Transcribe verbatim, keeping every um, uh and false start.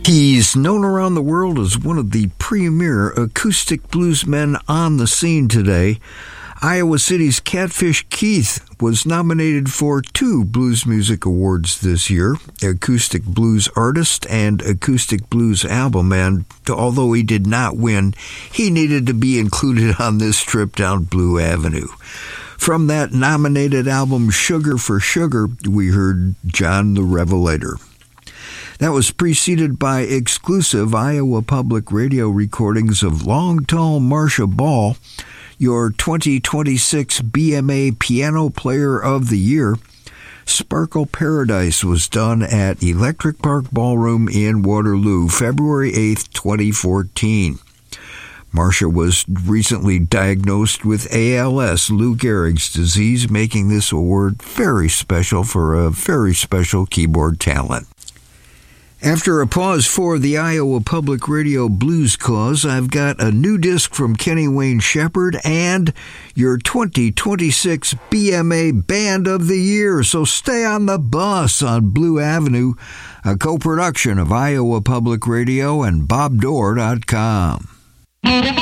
He's known around the world as one of the premier acoustic bluesmen on the scene today. Iowa City's Catfish Keith was nominated for two Blues Music Awards this year, Acoustic Blues Artist and Acoustic Blues Album, and although he did not win, he needed to be included on this trip down Blue Avenue. From that nominated album, Sugar for Sugar, we heard John the Revelator. That was preceded by exclusive Iowa Public Radio recordings of Long Tall Marcia Ball, your twenty twenty-six B M A Piano Player of the Year. Sparkle Paradise was done at Electric Park Ballroom in Waterloo, February eighth, twenty fourteen. Marcia was recently diagnosed with A L S, Lou Gehrig's disease, making this award very special for a very special keyboard talent. After a pause for the Iowa Public Radio Blues Cause, I've got a new disc from Kenny Wayne Shepherd and your twenty twenty-six B M A Band of the Year. So stay on the bus on Blue Avenue, a co-production of Iowa Public Radio and Bob Dore dot com.